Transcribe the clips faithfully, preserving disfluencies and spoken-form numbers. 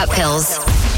up pills.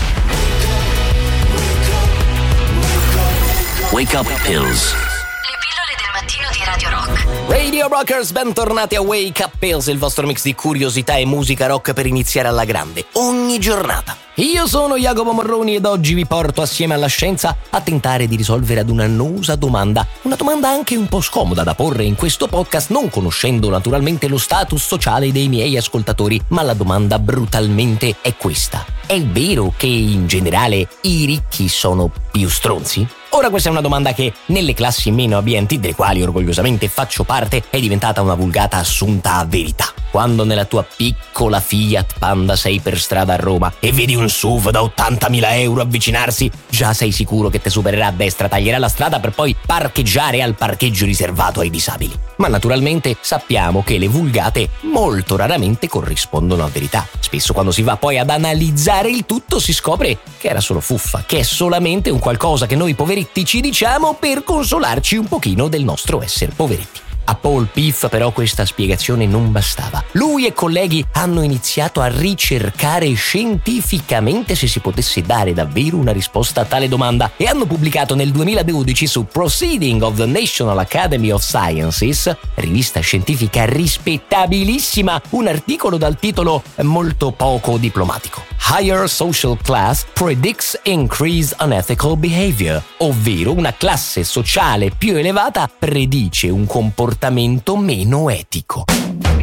Wake up pills. Di Radio Rock. Radio Rockers, bentornati a Wake Up Pills, il vostro mix di curiosità e musica rock per iniziare alla grande, ogni giornata. Io sono Jacopo Morroni ed oggi vi porto assieme alla scienza a tentare di risolvere ad un'annosa domanda, una domanda anche un po' scomoda da porre in questo podcast, non conoscendo naturalmente lo status sociale dei miei ascoltatori, ma la domanda brutalmente è questa: è vero che in generale i ricchi sono più stronzi? Ora questa è una domanda che nelle classi meno abbienti, delle quali orgogliosamente faccio parte, è diventata una vulgata assunta a verità. Quando nella tua piccola Fiat Panda sei per strada a Roma e vedi un S U V da ottantamila euro avvicinarsi, già sei sicuro che te supererà a destra, taglierà la strada per poi parcheggiare al parcheggio riservato ai disabili. Ma naturalmente sappiamo che le vulgate molto raramente corrispondono a verità. Spesso quando si va poi ad analizzare il tutto si scopre che era solo fuffa, che è solamente un qualcosa che noi poveretti ci diciamo per consolarci un pochino del nostro essere poveretti. A Paul Piff però questa spiegazione non bastava. Lui e colleghi hanno iniziato a ricercare scientificamente se si potesse dare davvero una risposta a tale domanda e hanno pubblicato nel duemiladodici su Proceeding of the National Academy of Sciences, rivista scientifica rispettabilissima, un articolo dal titolo molto poco diplomatico: Higher Social Class Predicts Increased Unethical Behavior, ovvero una classe sociale più elevata predice un comportamento meno etico.